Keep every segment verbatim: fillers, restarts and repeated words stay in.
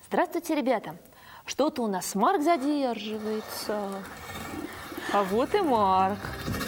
Здравствуйте, ребята! Что-то у нас Марк задерживается. А вот и Марк.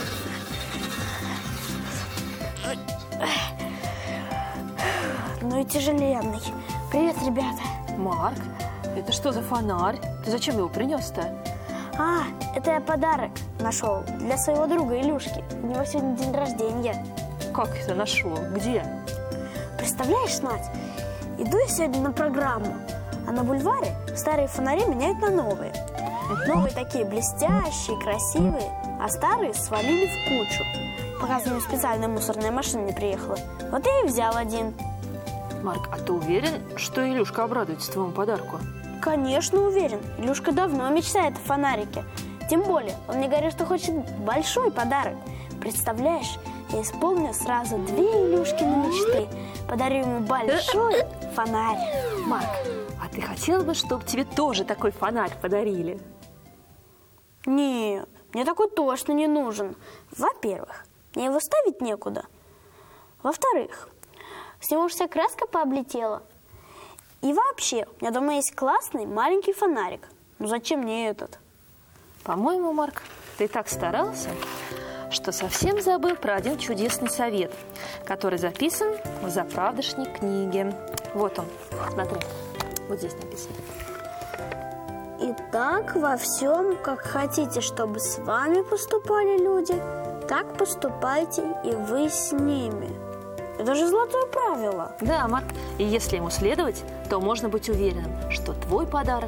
Ну и тяжеленный. Привет, ребята. Марк, это что за фонарь? Ты зачем его принес-то? А, это я подарок нашел для своего друга Илюшки. У него сегодня день рождения. Как это нашел? Где? Представляешь, Надь, иду я сегодня на программу, а на бульваре старые фонари меняют на новые. Новые такие блестящие, красивые, а старые свалили в кучу, пока за ним специальная мусорная машина не приехала. Вот я и взял один. Марк, а ты уверен, что Илюшка обрадуется твоему подарку? Конечно, уверен. Илюшка давно мечтает о фонарике. Тем более, он мне говорит, что хочет большой подарок. Представляешь, я исполню сразу две Илюшкины мечты. Подарю ему большой фонарь. Марк, а ты хотел бы, чтобы тебе тоже такой фонарь подарили? Нет, мне такой точно не нужен. Во-первых, мне его ставить некуда. Во-вторых, с него уже вся краска пооблетела. И вообще, у меня дома есть классный маленький фонарик. Ну зачем мне этот? По-моему, Марк, ты так старался, что совсем забыл про один чудесный совет, который записан в заправдошней книге. Вот он, смотри, вот здесь написано. Итак, во всем, как хотите, чтобы с вами поступали люди, так поступайте и вы с ними. Это же золотое правило. Да, Марк, и если ему следовать, то можно быть уверенным, что твой подарок